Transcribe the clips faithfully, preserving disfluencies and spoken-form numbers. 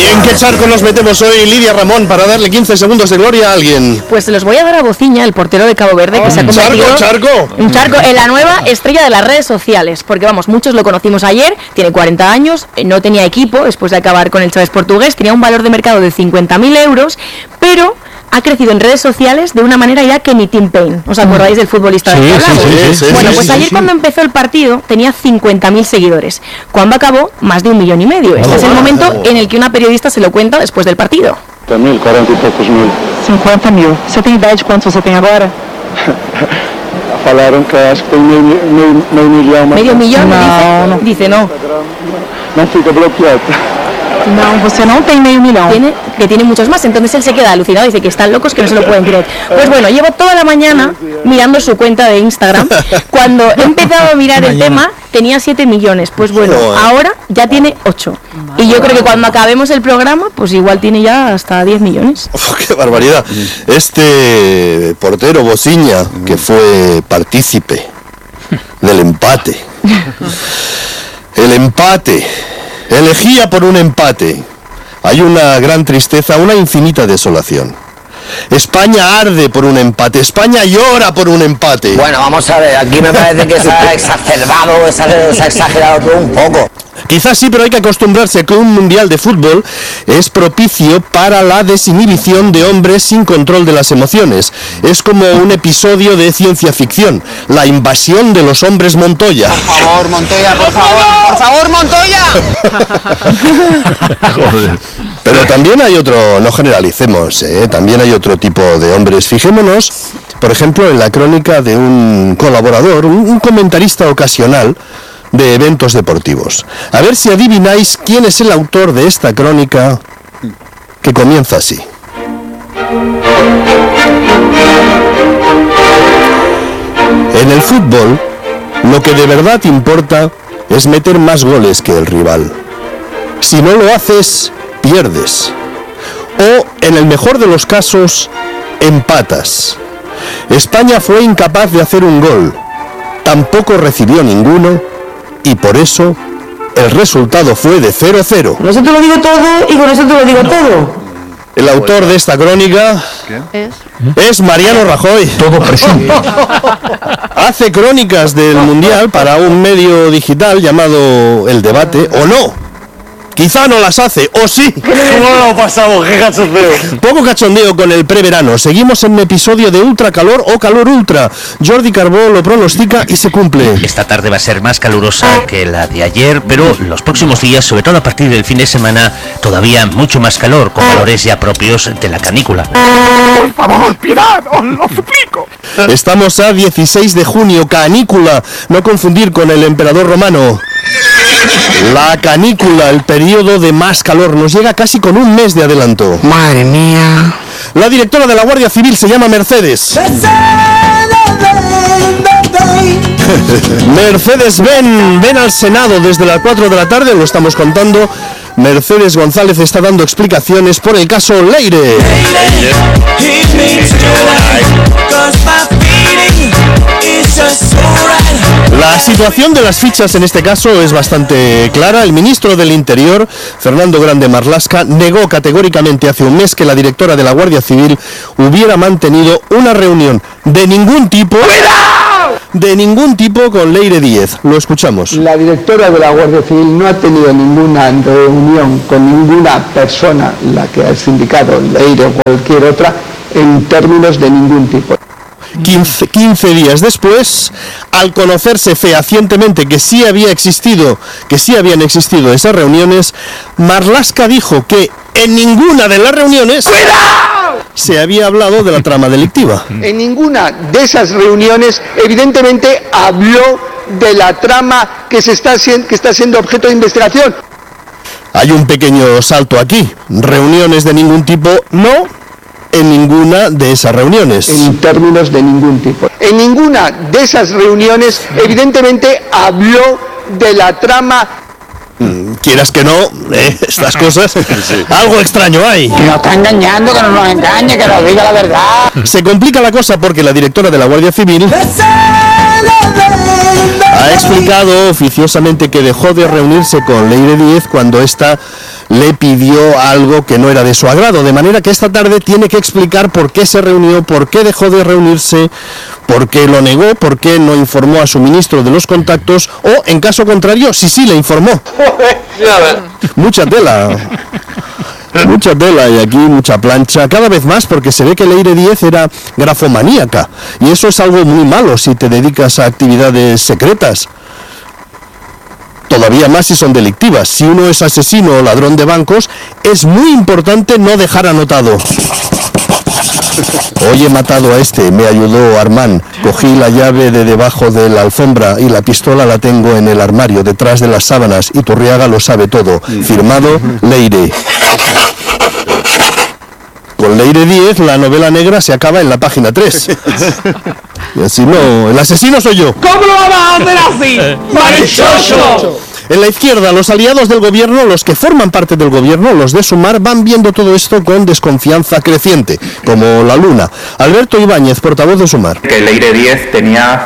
¿Y en qué charco nos metemos hoy, Lidia Ramón, para darle quince segundos de gloria a alguien? Pues se los voy a dar a Bociña, el portero de Cabo Verde, que oh, se ha convertido... ¡Charco, charco! Un charco en la nueva estrella de las redes sociales. Porque, vamos, muchos lo conocimos ayer, tiene cuarenta años, no tenía equipo, después de acabar con el Chaves portugués, tenía un valor de mercado de cincuenta mil euros, pero... ha crecido en redes sociales de una manera ya que ni Tim Payne. ¿Os acordáis del futbolista sí, de sí, sí, sí, Bueno, sí, pues sí, ayer sí. cuando empezó el partido tenía cincuenta mil seguidores. Cuando acabó, más de un millón y medio. Este oh, es el momento oh. en el que una periodista se lo cuenta después del partido. mil, cuarenta y pocos mil. cincuenta mil. ¿Você tem ideia de cuántos você tem agora? Falaron que acho que tem medio, medio, medio millón. ¿Medio millón? No, dice, no. dice no. No fica bloqueado. No, você não tem medio millón. Tiene, que tiene muchos más, entonces él se queda alucinado, dice que están locos, que no se lo pueden creer. Pues bueno, llevo toda la mañana mirando su cuenta de Instagram. Cuando he empezado a mirar el tema, tenía siete millones. Pues bueno, ahora ya tiene ocho. Y yo creo que cuando acabemos el programa, pues igual tiene ya hasta diez millones. Oh, ¡qué barbaridad! Este portero Bociña, que fue partícipe del empate. El empate. Elegía por un empate. Hay una gran tristeza, una infinita desolación. España arde por un empate, España llora por un empate. Bueno, vamos a ver, aquí me parece que se ha exacerbado, se ha, se ha exagerado todo un poco. Quizás sí, pero hay que acostumbrarse a que un mundial de fútbol es propicio para la desinhibición de hombres sin control de las emociones. Es como un episodio de ciencia ficción, la invasión de los hombres Montoya. Por favor, Montoya, por favor, por favor, Montoya. Joder. Pero también hay otro, no generalicemos, ¿eh? También hay otro tipo de hombres. Fijémonos, por ejemplo, en la crónica de un colaborador, un, un comentarista ocasional de eventos deportivos. A ver si adivináis quién es el autor de esta crónica que comienza así. En el fútbol, lo que de verdad importa es meter más goles que el rival. Si no lo haces, pierdes. O, en el mejor de los casos, empatas. España fue incapaz de hacer un gol. Tampoco recibió ninguno. Y por eso, el resultado fue de cero cero. Con eso te lo digo todo y con eso te lo digo todo. El autor de esta crónica ¿Es? es Mariano Rajoy. Todo presente. Hace crónicas del Mundial para un medio digital llamado El Debate, o no. Quizá no las hace, o sí. ¿Cómo lo pasamos? ¡Qué cachondeo! Poco cachondeo con el preverano. Seguimos en un episodio de ultra calor o calor ultra. Jordi Carbó lo pronostica y se cumple. Esta tarde va a ser más calurosa que la de ayer, pero los próximos días, sobre todo a partir del fin de semana, todavía mucho más calor, con valores ya propios de la canícula. Por favor, piedad, os lo suplico. Estamos a dieciséis de junio, canícula. No confundir con el emperador romano. La canícula, el periodo de más calor, nos llega casi con un mes de adelanto. Madre mía. La directora de la Guardia Civil se llama Mercedes. Mercedes ven, ven al Senado desde las cuatro de la tarde, lo estamos contando. Mercedes González está dando explicaciones por el caso Leire. La situación de las fichas en este caso es bastante clara. El ministro del Interior, Fernando Grande Marlaska, negó categóricamente hace un mes que la directora de la Guardia Civil hubiera mantenido una reunión de ningún tipo... De ningún tipo con Leire Díez. Lo escuchamos. La directora de la Guardia Civil no ha tenido ninguna reunión con ninguna persona, la que ha indicado Leire o cualquier otra, en términos de ningún tipo. quince, quince días después, al conocerse fehacientemente que sí había existido, que sí habían existido esas reuniones, Marlaska dijo que en ninguna de las reuniones se había hablado de la trama delictiva. En ninguna de esas reuniones, evidentemente, habló de la trama que se está siendo, que está siendo objeto de investigación. Hay un pequeño salto aquí. Reuniones de ningún tipo, no. En ninguna de esas reuniones. En términos de ningún tipo. En ninguna de esas reuniones, evidentemente, habló de la trama. Quieras que no, eh, estas cosas, sí. Algo extraño hay. Que nos está engañando, que no nos engañe, que nos diga la verdad. Se complica la cosa porque la directora de la Guardia Civil Ha explicado oficiosamente que dejó de reunirse con Leire Díez cuando ésta le pidió algo que no era de su agrado, de manera que esta tarde tiene que explicar por qué se reunió, por qué dejó de reunirse, por qué lo negó, por qué no informó a su ministro de los contactos o, en caso contrario, si sí le informó. Mucha tela. Mucha tela y aquí mucha plancha, cada vez más, porque se ve que Leire Díez era grafomaníaca y eso es algo muy malo si te dedicas a actividades secretas. Todavía más si son delictivas. Si uno es asesino o ladrón de bancos, es muy importante no dejar anotado: hoy he matado a este, me ayudó Armand, cogí la llave de debajo de la alfombra y la pistola la tengo en el armario, detrás de las sábanas, y Turriaga lo sabe todo. Firmado Leire. Con Leire Díez, la novela negra se acaba en la página tres. Y así no, el asesino soy yo. ¿Cómo lo vamos a hacer así? ¡Marichocho! En la izquierda, los aliados del gobierno, los que forman parte del gobierno, los de Sumar, van viendo todo esto con desconfianza creciente, como la luna. Alberto Ibáñez, portavoz de Sumar. Que Leire Díez tenía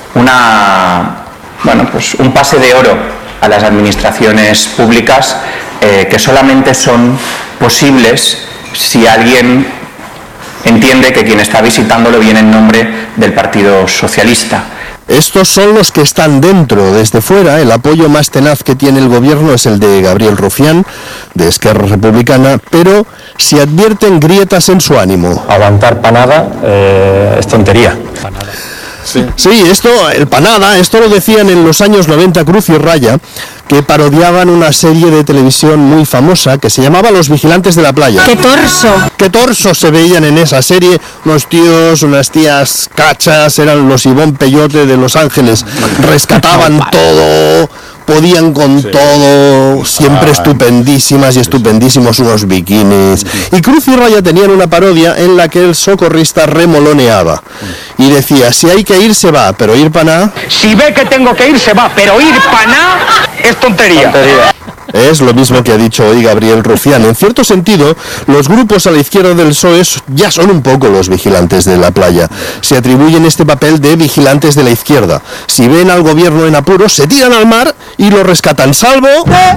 una, bueno, pues un pase de oro a las administraciones públicas eh, que solamente son posibles si alguien entiende que quien está visitándolo viene en nombre del Partido Socialista. Estos son los que están dentro. Desde fuera, el apoyo más tenaz que tiene el gobierno es el de Gabriel Rufián, de Esquerra Republicana, pero se advierten grietas en su ánimo. Aguantar panada eh, es tontería. Panada. Sí. sí, esto, el panada, esto lo decían en los años noventa Cruz y Raya, que parodiaban una serie de televisión muy famosa que se llamaba Los Vigilantes de la Playa. ¡Qué torso! ¡Qué torso se veían en esa serie! Unos tíos, unas tías cachas, eran los Ivón Peyote de Los Ángeles, rescataban todo, podían con sí. todo, siempre estupendísimas y estupendísimos unos bikinis. Y Cruz y Raya tenían una parodia en la que el socorrista remoloneaba y decía: si hay que ir, se va, pero ir para nada. Si ve que tengo que ir, se va, pero ir para nada es tontería. tontería. Es lo mismo que ha dicho hoy Gabriel Rufián. En cierto sentido, los grupos a la izquierda del P S O E ya son un poco los vigilantes de la playa. Se atribuyen este papel de vigilantes de la izquierda. Si ven al gobierno en apuros, se tiran al mar y lo rescatan, salvo...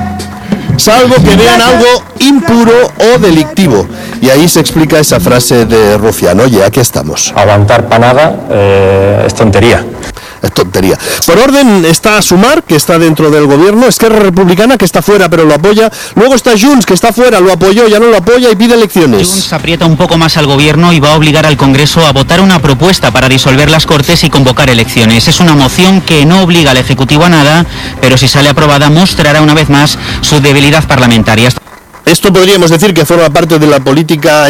salvo que vean algo impuro o delictivo. Y ahí se explica esa frase de Rufián. Oye, aquí estamos. Aguantar panada eh, es tontería. Es tontería. Por orden está Sumar, que está dentro del gobierno, Esquerra Republicana, que está fuera pero lo apoya, luego está Junts, que está fuera, lo apoyó, ya no lo apoya y pide elecciones. Junts aprieta un poco más al gobierno y va a obligar al Congreso a votar una propuesta para disolver las Cortes y convocar elecciones. Es una moción que no obliga al Ejecutivo a nada, pero si sale aprobada mostrará una vez más su debilidad parlamentaria. Esto podríamos decir que forma parte de la política...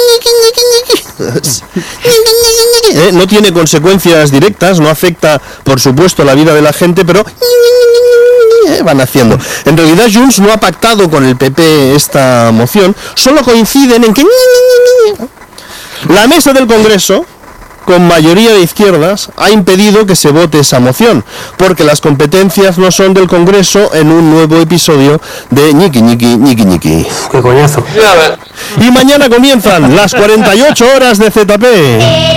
¿Eh? No tiene consecuencias directas, no afecta, por supuesto, la vida de la gente, pero van haciendo. En realidad, Junts no ha pactado con el P P esta moción, solo coinciden en que la mesa del Congreso, con mayoría de izquierdas, ha impedido que se vote esa moción, porque las competencias no son del Congreso en un nuevo episodio de ñiqui ñiqui ñiqui ñiqui. ¡Qué coñazo! Y mañana comienzan las cuarenta y ocho horas de Z P.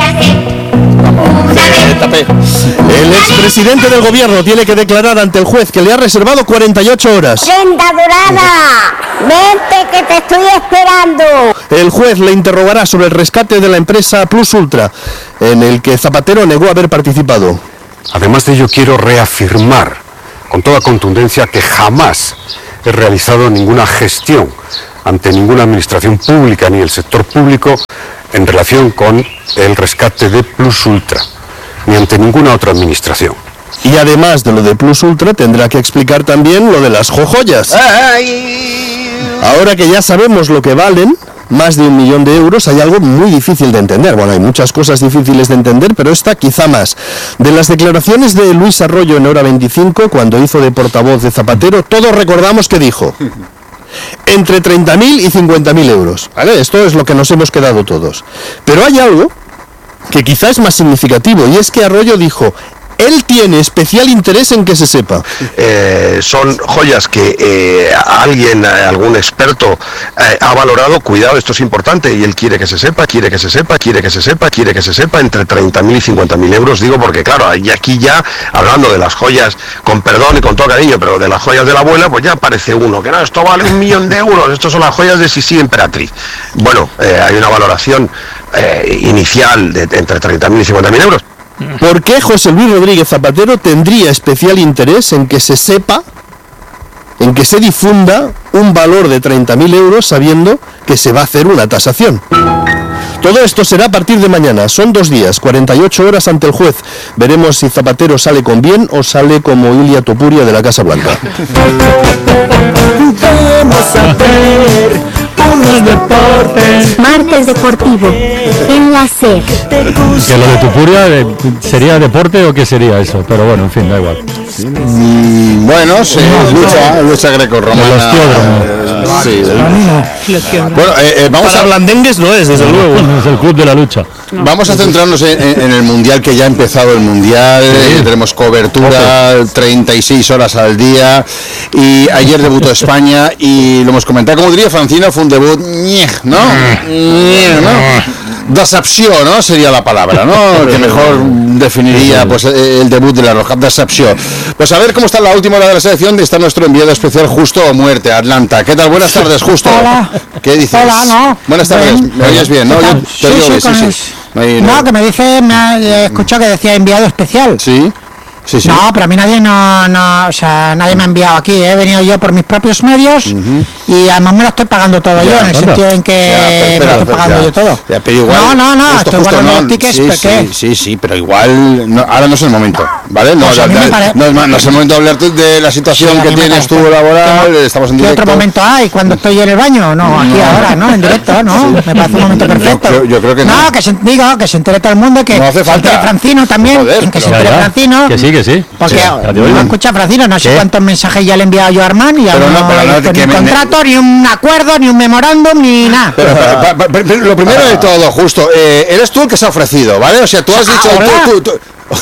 El expresidente del gobierno tiene que declarar ante el juez que le ha reservado cuarenta y ocho horas. ¡Prenda dorada! ¡Vente que te estoy esperando! El juez le interrogará sobre el rescate de la empresa Plus Ultra, en el que Zapatero negó haber participado. Además de ello, quiero reafirmar con toda contundencia que jamás he realizado ninguna gestión ante ninguna administración pública ni el sector público en relación con el rescate de Plus Ultra, ni ante ninguna otra administración. Y además de lo de Plus Ultra, tendrá que explicar también lo de las jojoyas. Ahora que ya sabemos lo que valen, más de un millón de euros, hay algo muy difícil de entender. Bueno, hay muchas cosas difíciles de entender, pero esta quizá más. De las declaraciones de Luis Arroyo en Hora veinticinco, cuando hizo de portavoz de Zapatero, todos recordamos que dijo... entre treinta mil y cincuenta mil euros, ¿vale? Esto es lo que nos hemos quedado todos. Pero hay algo que quizá es más significativo, y es que Arroyo dijo Él tiene especial interés en que se sepa. Eh, son joyas que eh, alguien, eh, algún experto eh, ha valorado. Cuidado, esto es importante, y él quiere que se sepa, quiere que se sepa, quiere que se sepa, quiere que se sepa, entre treinta mil y cincuenta mil euros, digo, porque claro, y aquí ya, hablando de las joyas, con perdón y con todo cariño, pero de las joyas de la abuela, pues ya aparece uno, que no, esto vale un millón de euros, estos son las joyas de Sisi Emperatriz. Bueno, eh, hay una valoración eh, inicial de, de entre treinta mil y cincuenta mil euros. ¿Por qué José Luis Rodríguez Zapatero tendría especial interés en que se sepa, en que se difunda un valor de treinta mil euros sabiendo que se va a hacer una tasación? Todo esto será a partir de mañana. Son dos días, cuarenta y ocho horas ante el juez. Veremos si Zapatero sale con bien o sale como Ilia Topuria de la Casa Blanca. Vamos a ver unos deportes. Martes Deportivo, en la SER. Que lo de Tupuria eh, sería deporte o qué sería eso, pero bueno, en fin, da igual. Mm, bueno, sí, lucha, lucha grecorromana. Eh, sí, bueno, eh, eh, vamos Para a blandengues no es, desde luego. Es el club de la lucha. Vamos a centrarnos en, en- en el mundial, que ya ha empezado el mundial. eh, tenemos cobertura treinta y seis horas al día, y ayer debutó España y lo hemos comentado, como diría Francina, fue un debut ñe, ¿no? Ñe, ¿no? Decepció, ¿no? Sería la palabra, ¿no? Que mejor definiría pues el debut de la Roja. Decepció. Pues a ver cómo está la última hora de la selección. Está nuestro enviado especial, Justo o Muerte, Atlanta. ¿Qué tal? Buenas tardes, Justo. Hola. ¿Qué dices? Hola, no. Buenas tardes. Bien. ¿Me oyes bien? No, ¿Qué yo tal? te Sí, digo sí, bien, sí, con sí. el- No, hay- No, no. que me dice, me ha eh, escuchado que decía enviado especial. Sí. Sí, sí. No, pero a mí nadie no, no, o sea, nadie me ha enviado aquí, ¿eh? He venido yo por mis propios medios y además me lo estoy pagando todo yo, en el anda. sentido en que Ya, pero me espera, lo estoy pero pagando ya, yo todo. ya, pero igual, no, no, no, justo, estoy justo, guardando no, los tickets, sí, ¿por sí, qué? sí, sí, pero igual no, ahora no es el momento, ¿vale? No, Pues a mí ya- me ya- pare- no, es más, no es el momento de hablar de la situación Sí, a que mí me tienes parece. tú laboral, estamos en ¿Qué directo. otro momento hay? ¿Cuando estoy en el baño? No, aquí No. ahora, ¿no? En directo, ¿no? Me parece un momento perfecto. Yo, yo creo que no. No, que se, digo, que se entere todo el mundo, que No hace se falta. entere Francino también, Joder, que se pero- entere Ya, ya. Francino. Que sí, que sí. Porque Sí, ya te no oigo. escucha Francino, no sé ¿Qué? cuántos mensajes ya le he enviado yo a Armán y aún Pero no, no, pero he no, visto que ni un me- contrato, ni un acuerdo, ni un memorándum, ni nada. Pero, pero, pero, pero, pero lo primero de todo, Justo, eh, eres tú el que se ha ofrecido, ¿vale? O sea, tú has dicho... Ah, hola. tú- tú- tú-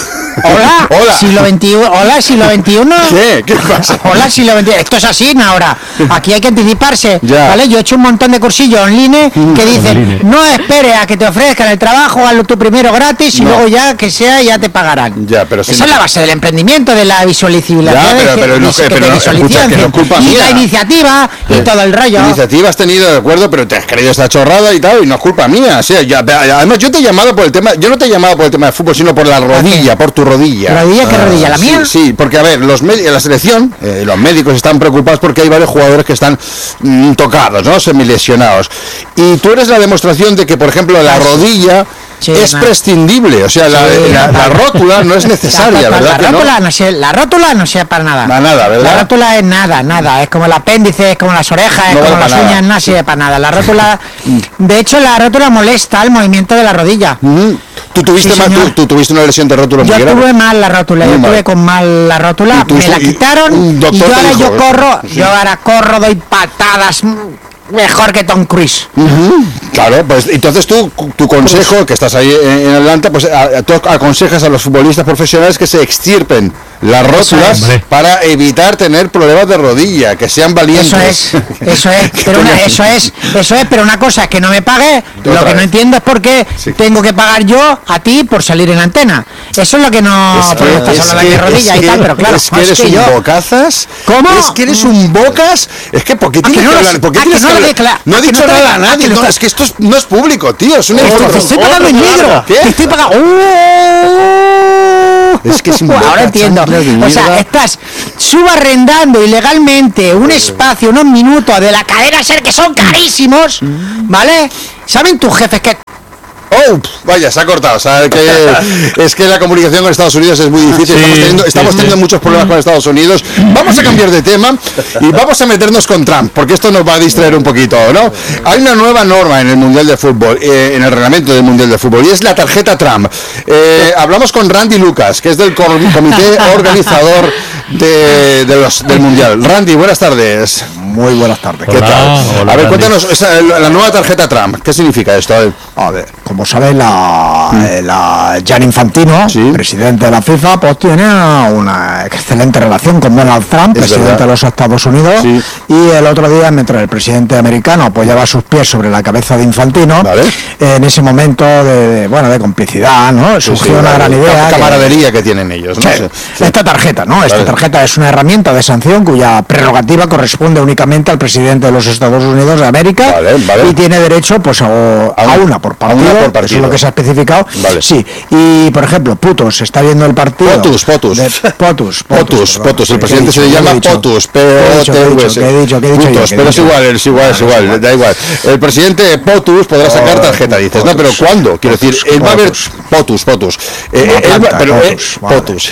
Hola, Hola. siglo veintiuno, hola, siglo veintiuno. ¿Qué? ¿Qué pasa? Hola, siglo veintiuno. Esto es así ahora. Aquí hay que anticiparse. Ya. ¿Vale? Yo he hecho un montón de cursillos online que dicen, online. no esperes a que te ofrezcan el trabajo, hazlo tú primero gratis y No. luego ya que sea, ya te pagarán. Ya, pero si Esa no- es la base del emprendimiento, de la visualización. Ya, pero- pero no sé, pero no, escucha, que no es culpa y mía. la iniciativa y todo el rollo. Iniciativa has tenido, de acuerdo, pero te has creído esta chorrada y tal, y no es culpa mía. O sea, ya- además, yo te he llamado por el tema, yo no te he llamado por el tema de fútbol, sino por la rodilla, por tu rodilla. ¿Rodilla? ¿Qué rodilla? ¿La sí, mía? Sí, porque a ver, los medi- la selección, eh, los médicos están preocupados porque hay varios jugadores que están mm, tocados, ¿no? Semilesionados. Y tú eres la demostración de que, por ejemplo, la Ah, sí. rodilla Sí, es ma. prescindible. O sea, la, Sí, la- la total. rótula no es necesaria, La, ¿verdad? la, que no? rótula no sé, la rótula no sirve para nada. Para nada, ¿verdad? La rótula es nada, nada. Es como el apéndice, es como las orejas, es No como vale las para uñas, nada. no sirve para nada. La rótula, de hecho, la rótula molesta el movimiento de la rodilla. Mm. ¿Tú, tuviste Sí, mal- señor. tú, tú tuviste una lesión de rótula Yo muy grave? tuve mal la rótula, Muy yo mal. tuve con mal la rótula, Y tú- me la y- quitaron un y doctor yo te ahora dijo, yo ¿eh? corro, Sí. yo ahora corro, doy patadas mm, mejor que Tom Cruise. Ujú. Claro, pues entonces tú, tu consejo, que estás ahí en, en Atlanta, pues a- a- tú aconsejas a los futbolistas profesionales que se extirpen las rótulas es. para evitar tener problemas de rodilla, que sean valientes. Eso es, eso es, pero una, eso es, eso es, pero una cosa es que no me pague, lo Otra que no vez. entiendo es por qué Sí. tengo que pagar yo a ti por salir en antena. Eso es lo que no, Es porque que- estás es hablando de que- mi rodilla es y tal, que- pero claro, es que eres un yo- bocazas. ¿Cómo? Es que eres un bocas. Es que, ¿por qué ¿A que tienes no que lo hablar? sé? ¿Por qué ¿A que tienes no que lo hablar? declara- No he a que dicho no te- nada a a nadie. que lo No, está- es que esto es- no es público, tío. Es una Te información. estoy pagando en negro, ¿Qué? te estoy pagando. Es que es un Ahora boca entiendo. chancla de O sea, mierda. estás subarrendando ilegalmente un espacio, unos minutos de la cadena SER que son carísimos, ¿vale? ¿Saben tus jefes que Oh, vaya, se ha cortado. O sea, que es que la comunicación con Estados Unidos es muy difícil. Sí, estamos teniendo, estamos sí, teniendo sí. muchos problemas con Estados Unidos. Vamos a cambiar de tema y vamos a meternos con Trump, porque esto nos va a distraer un poquito, ¿no? Hay una nueva norma en el Mundial de Fútbol, eh, en el reglamento del Mundial de Fútbol, y es la tarjeta Trump. Eh, hablamos con Randy Lucas, que es del cor- comité organizador de, de los, del Mundial. Randy, buenas tardes. Muy buenas tardes. ¿Qué Hola, tal? hola, a ver, Randy. cuéntanos, esa, la nueva tarjeta Trump, ¿qué significa esto? A ver. A ver, como sabéis, la, mm. la Gianni Infantino, sí. presidente de la FIFA, pues tiene una excelente relación con Donald Trump, es presidente verdad. de los Estados Unidos, sí. y el otro día, mientras el presidente americano apoyaba sus pies sobre la cabeza de Infantino, ¿vale? en ese momento de, de, bueno, de complicidad, ¿no? Surgió sí, sí, una vale. gran idea. La camaradería que, que tienen ellos, ¿no? Sí. Sí. Esta tarjeta, ¿no? Vale. Esta tarjeta es una herramienta de sanción cuya prerrogativa corresponde únicamente al presidente de los Estados Unidos de América vale, vale. y tiene derecho, pues, a, a, una, por partido, una por partido, eso es lo que se ha especificado. Vale. Sí. Y, por ejemplo, Putos, está viendo el partido. Potus, Potus. De, potus, Potus, Potus, Potus. El presidente se le llama Potus, P O T U S. Putos, pero es igual, es igual, es igual, da igual. El presidente Potus podrá sacar tarjeta, dices, no, pero ¿cuándo? Quiero decir, él va a ver Potus, Potus. Eh, él va, pero eh, Potus.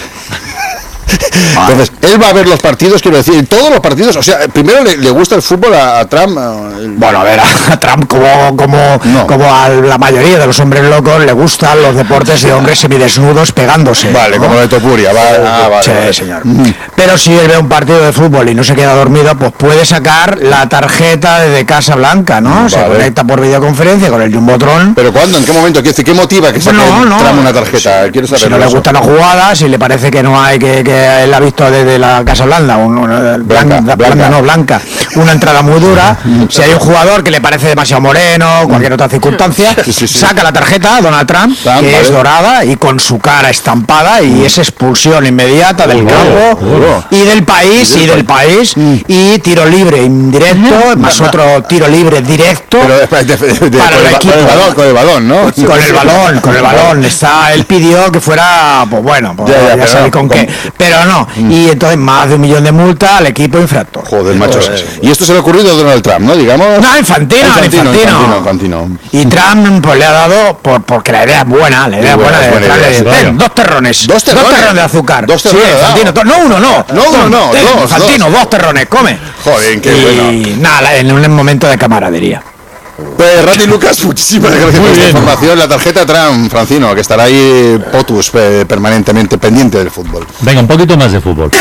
Entonces, él va a ver los partidos, quiero decir, todos los partidos, o sea, primero le, le gusta el fútbol a, a Trump. El... Bueno, a ver, a, a Trump como como no. como a la mayoría de los hombres locos le gustan los deportes de hombres semidesnudos pegándose. Vale, ¿no? Como de Topuria, vale, ah, vale, sí, vale. señor. Mm. Pero si él ve un partido de fútbol y no se queda dormido, pues puede sacar la tarjeta de Casa Blanca, ¿no? Vale. Se conecta por videoconferencia con el Jumbotron. ¿Pero cuándo? ¿En qué momento? ¿Qué, qué motiva que saque no, no, Trump una tarjeta? Quiero saber. Si no le gustan las jugadas, si le parece que no hay que, que él ha visto desde la Casa Blanda, un, una, blanca, blanca, blanca, no, blanca, una entrada muy dura. Si hay un jugador que le parece demasiado moreno, cualquier otra circunstancia, sí, sí, sí. saca la tarjeta Donald Trump, Trump que vale. es dorada y con su cara estampada, y es expulsión inmediata del campo oh, y del país y del país y tiro libre indirecto más otro tiro libre directo Pero, de, de, de, para el, el equipo. Con el balón, con el balón, ¿no? Con el balón, con el balón. Está, él pidió que fuera, pues bueno, pues ya, ya, ya sabéis con, con qué, pero no. Y entonces más de un millón de multa al equipo infractor. Joder, macho. Y esto se le ha ocurrido a Donald Trump, ¿no? Digamos. No, Infantino, Infantino, Infantino. Infantino, Infantino. Y Trump pues le ha dado por, porque la idea es buena, la idea es buena, buena, buena de, idea, de, dos terrones, dos terrones, dos terrones de azúcar. Dos terrones. Sí, Infantino, no uno, no, no uno, no, dos, Infantino, dos. dos terrones, come. Joder, qué y, bueno. Y nada, en un momento de camaradería. Pues Rati Lucas, muchísimas gracias por esta información. La tarjeta Trump, Francino, que estará ahí Potus eh, permanentemente pendiente del fútbol. Venga, un poquito más de fútbol.